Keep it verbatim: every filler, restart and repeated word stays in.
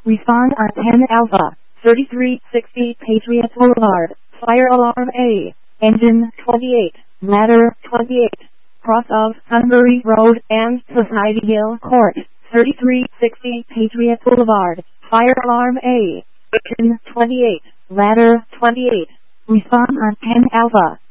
Respond on ten Alpha, thirty-three sixty Patriot Boulevard, Fire Alarm A, Engine twenty-eight, Ladder twenty-eight, cross of Sunbury Road and Society Hill Court, thirty-three sixty Patriot Boulevard, Fire Alarm A, Engine twenty-eight, Ladder twenty-eight. Respond on ten Alpha.